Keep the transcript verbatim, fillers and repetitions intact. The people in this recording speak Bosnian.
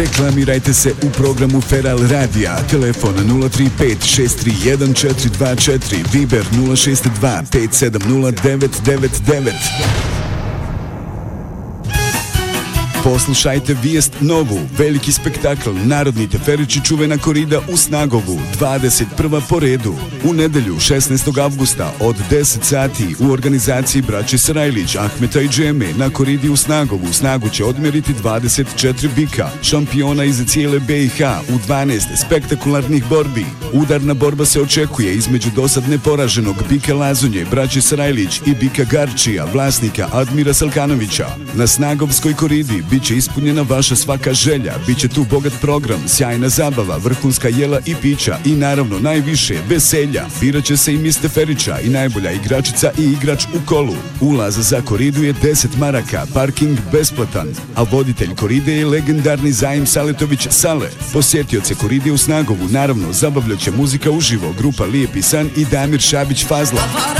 Reklamirajte se u programu Feral Radija. Telefon nula tri pet šest tri jedan četiri dva četiri, Viber nula šest dva pet sedam nula devet devet devet. Poslušajte vijest novu, veliki spektakl Narodni teferići čuvena korida u Snagovu, dvadeset prva po redu. U nedelju šesnaestog avgusta od deset sati u organizaciji braće Sarajlić, Ahmeta i Džeme na koridi u Snagovu. Snagu će odmeriti dvadeset četiri bika, šampiona iz cijele B i H u dvanaest spektakularnih borbi. Udarna borba se očekuje između dosad neporaženog bika Lazunje, braće Sarajlić i bika Garčija, vlasnika Admira Salkanovića. Na Snagovskoj koridi biće ispunjena vaša svaka želja, biće tu bogat program, sjajna zabava, vrhunska jela i pića i naravno najviše veselja. Birat će se i mis Teferića i najbolja igračica i igrač u kolu. Ulaz za koridu je deset maraka, parking besplatan, a voditelj koride je legendarni Zaim Saletović Sale. Posjetioce koride u Snagovu naravno zabavljaće muzika uživo, grupa Lijepi san i Damir Šabić Fazla.